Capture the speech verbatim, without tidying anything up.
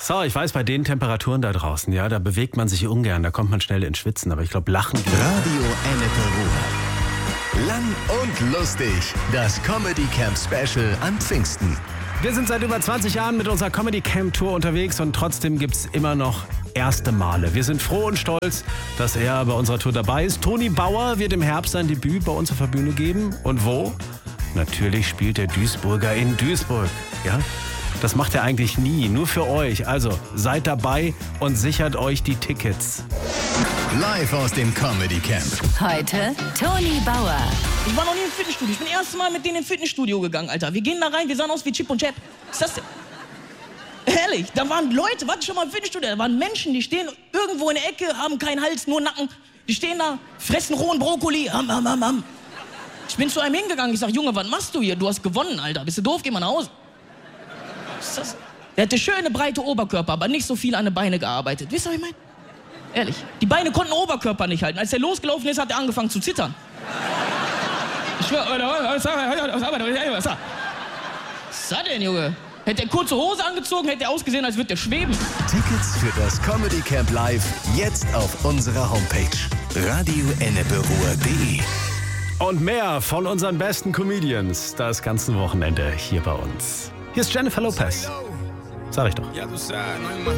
So, ich weiß, bei den Temperaturen da draußen, ja, da bewegt man sich ungern, da kommt man schnell ins Schwitzen. Aber ich glaube, Lachen... Radio Ennepe Ruhr. Lang und lustig. Das Comedy Camp Special an Pfingsten. Wir sind seit über zwanzig Jahren mit unserer Comedy Camp Tour unterwegs und trotzdem gibt es immer noch erste Male. Wir sind froh und stolz, dass er bei unserer Tour dabei ist. Toni Bauer wird im Herbst sein Debüt bei uns auf der Bühne geben. Und wo? Natürlich spielt der Duisburger in Duisburg. Ja? Das macht er eigentlich nie, nur für euch. Also seid dabei und sichert euch die Tickets. Live aus dem Comedy Camp. Heute Toni Bauer. Ich war noch nie im Fitnessstudio. Ich bin das erste Mal mit denen ins Fitnessstudio gegangen, Alter. Wir gehen da rein, wir sahen aus wie Chip und Chap. Was ist das denn? Ehrlich, da waren Leute, warte schon mal im Fitnessstudio, da waren Menschen, die stehen irgendwo in der Ecke, haben keinen Hals, nur Nacken. Die stehen da, fressen rohen Brokkoli. Ham, ham, ham, ham. Ich bin zu einem hingegangen, ich sag, Junge, was machst du hier? Du hast gewonnen, Alter. Bist du doof? Geh mal nach Hause. Was ist das? Der hatte schöne, breite Oberkörper, aber nicht so viel an den Beinen gearbeitet. Wisst ihr, was ich meine? Ehrlich. Die Beine konnten den Oberkörper nicht halten. Als er losgelaufen ist, hat er angefangen zu zittern. Ich schwör, was ist das denn, Junge? Hätte er kurze Hose angezogen, hätte er ausgesehen, als würde er schweben. Tickets für das Comedy Camp Live jetzt auf unserer Homepage radio ennepe ruhr punkt de. Und mehr von unseren besten Comedians das ganze Wochenende hier bei uns. Hier ist Jennifer Lopez. Sag ich doch.